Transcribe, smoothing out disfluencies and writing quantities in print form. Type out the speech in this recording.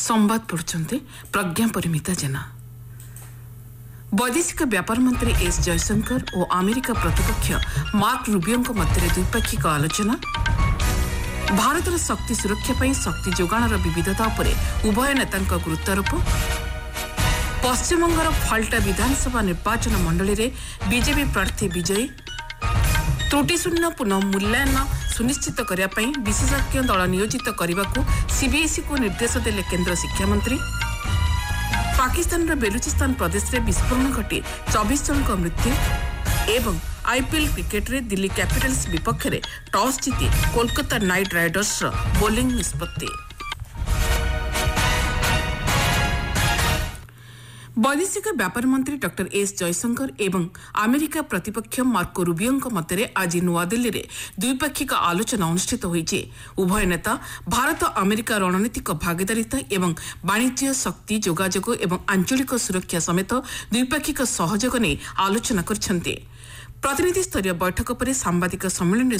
संवाद पढ़ुंट प्रज्ञा परिमिता जेना। वैदेशिक व्यापार मंत्री एस जयशंकर और अमेरिका प्रतिपक्ष मार्क रूबियो मध्य द्विपाक्षिक आलोचना। भारतर शक्ति सुरक्षा पर शक्ति जोगाणर विविधता उपरे उभय नेता गुरुत्वारोप। पश्चिमबंगर फाल्टा विधानसभा निर्वाचन मंडली रे बीजेपी प्रार्थी विजयी। त्रुटिशून्य पुनः मूल्यांकन सुनिश्चित करने विशेषज्ञ दल नियोजित करने को सीबीएसई को निर्देश देले केंद्र शिक्षा मंत्री। पाकिस्तान बेलुचिस्तान प्रदेश में विस्फोरण घटी 24 जन मृत्यु। एवं आईपीएल क्रिकेट रे दिल्ली कैपिटल्स विपक्ष में टॉस जीति कोलकाता नाइट राइडर्स बोलिंग निष्पत्ति। वैदेशिक व्यापार मंत्री डॉक्टर एस जयशंकर एवं अमेरिका प्रतिपक्ष मार्को रूबियो मध्य आज नुआदिल्ली में द्विपाक्षिक आलोचना अनुष्ठित होईचे। उभय नेता भारत अमेरिका रणनीतिक भागीदारिता एवं वाणिज्य शक्ति जोगाजोग एवं आंचलिक सुरक्षा समेत द्विपाक्षिक सहयोग नहीं आलोचना करछन्ते। प्रतिनिधि स्तरीय बैठक पर सांबादिक सम्मेलन